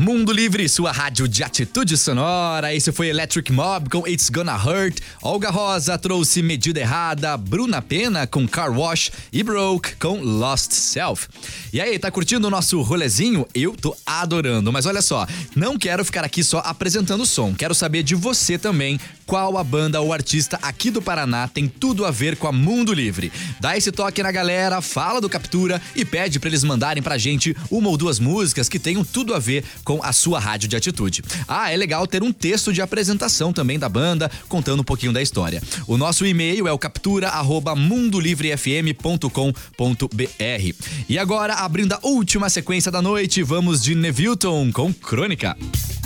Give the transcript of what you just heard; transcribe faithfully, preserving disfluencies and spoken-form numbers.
Mundo Livre, sua rádio de atitude sonora. Esse foi Electric Mob com It's Gonna Hurt. Olga Rosa trouxe Medida Errada. Bruna Pena com Car Wash. E Broke com Lost Self. E aí, tá curtindo o nosso rolezinho? Eu tô adorando. Mas olha só, não quero ficar aqui só apresentando o som. Quero saber de você também qual a banda ou artista aqui do Paraná tem tudo a ver com a Mundo Livre. Dá esse toque na galera, fala do Captura e pede pra eles mandarem pra gente uma ou duas músicas que tenham tudo a ver com a sua rádio de atitude. Ah, é legal ter um texto de apresentação também da banda, contando um pouquinho da história. O nosso e-mail é o captura arroba mundo livre f m ponto com ponto b r. E agora, abrindo a última sequência da noite, vamos de Nevilton com Crônica.